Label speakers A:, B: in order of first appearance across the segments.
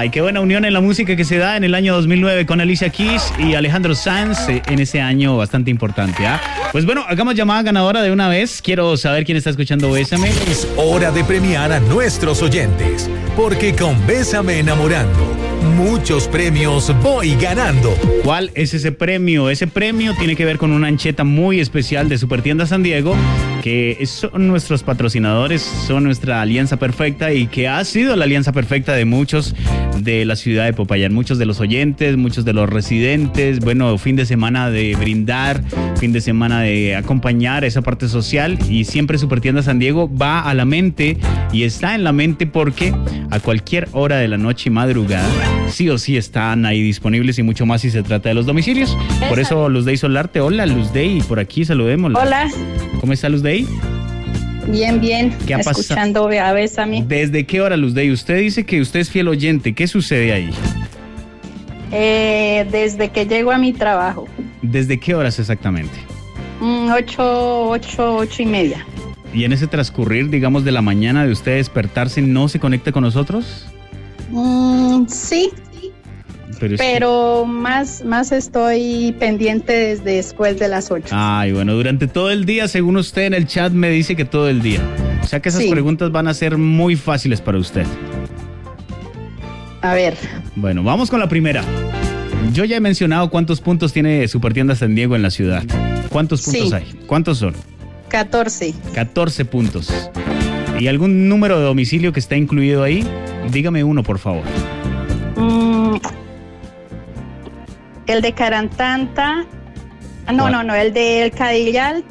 A: Ay, qué buena unión en la música que se da en el año 2009 con Alicia Keys y Alejandro Sanz en ese año bastante importante. Pues bueno, hagamos llamada ganadora de una vez. Quiero saber quién está escuchando Bésame.
B: Es hora de premiar a nuestros oyentes, porque con Bésame Enamorando, muchos premios voy ganando.
A: ¿Cuál es ese premio? Ese premio tiene que ver con una ancheta muy especial de Supertienda San Diego, que son nuestros patrocinadores, son nuestra alianza perfecta y que ha sido la alianza perfecta de muchos de la ciudad de Popayán, muchos de los oyentes, muchos de los residentes. Bueno, fin de semana de brindar, fin de semana de acompañar esa parte social, y siempre Supertienda San Diego va a la mente y está en la mente porque a cualquier hora de la noche y madrugada sí o sí están ahí disponibles, y mucho más si se trata de los domicilios. Por eso Luzday Solarte. Hola, Luzday, por aquí saludémosla.
C: Hola.
A: ¿Cómo está, Luzday?
C: Bien, bien.
A: ¿Qué ha pasado?
C: Escuchando a Bésame.
A: ¿Desde qué hora, Luzday? Usted dice que usted es fiel oyente. ¿Qué sucede ahí?
C: Desde que llego a mi trabajo.
A: ¿Desde qué horas exactamente?
C: 8:30.
A: ¿Y en ese transcurrir, digamos, de la mañana de usted despertarse, no se conecta con nosotros?
C: Sí. Pero más estoy pendiente desde después de las 8.
A: Ay, bueno, durante todo el día, según usted en el chat me dice que todo el día. O sea que esas preguntas van a ser muy fáciles para usted.
C: A ver.
A: Bueno, vamos con la primera. Yo ya he mencionado cuántos puntos tiene Supertienda San Diego en la ciudad. ¿Cuántos puntos hay? ¿Cuántos son?
C: 14.
A: 14 puntos. ¿Y algún número de domicilio que está incluido ahí? Dígame uno, por favor.
C: El de Carantanta. No, el del Cadillal.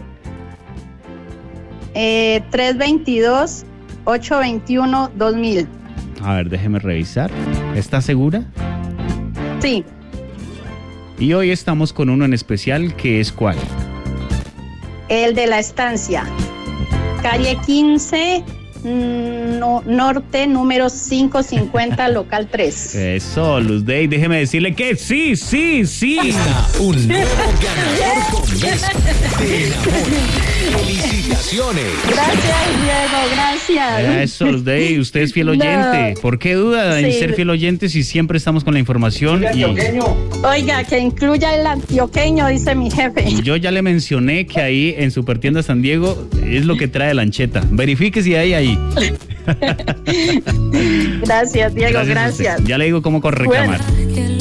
C: 322-821-2000.
A: A ver, déjeme revisar. ¿Está segura?
C: Sí.
A: Y hoy estamos con uno en especial, que es ¿cuál?
C: El de La Estancia. Calle 15, norte, número 550, local 3.
A: Eso, Luzday, déjeme decirle que sí.
B: Un nuevo ganador con Bésame te enamora. ¡Felicitaciones!
C: Gracias, Diego, gracias.
A: Eso, Luzday, usted es fiel oyente. ¿Por qué duda en ser fiel oyente si siempre estamos con la información?
C: Oiga, que incluya el antioqueño, dice mi jefe.
A: Yo ya le mencioné que ahí en Supertienda San Diego es lo que trae la ancheta. Verifique si hay ahí.
C: Gracias, Diego, gracias.
A: Ya le digo cómo reclamar.
C: Bueno.